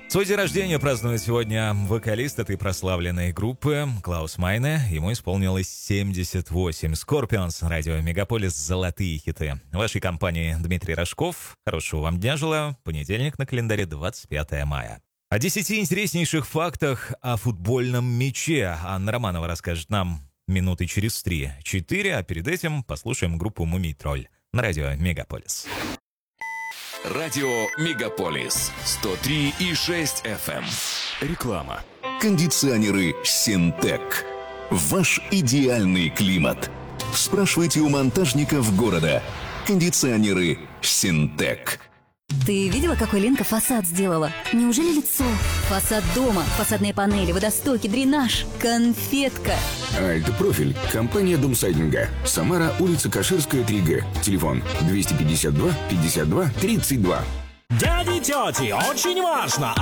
Свой день рождения празднует сегодня вокалист этой прославленной группы Клаус Майне. Ему исполнилось 78. Scorpions, радио Мегаполис, золотые хиты. В вашей компании Дмитрий Рожков. Хорошего вам дня желаю. Понедельник на календаре 25 мая. О 10 интереснейших фактах о футбольном мяче Анна Романова расскажет нам минуты через 3-4, а перед этим послушаем группу «Мумий Тролль» на радио Мегаполис. Радио Мегаполис 103,6 FM. Реклама. Кондиционеры «Синтек». Ваш идеальный климат. Спрашивайте у монтажников города. Кондиционеры «Синтек». Ты видела, какой Ленка фасад сделала? Неужели лицо? Фасад дома, фасадные панели, водостоки, дренаж. Конфетка. Альт-профиль. Компания Домсайдинга. Самара, улица Каширская, 3Г. Телефон 252 52 32. Дяди, тети, очень важно!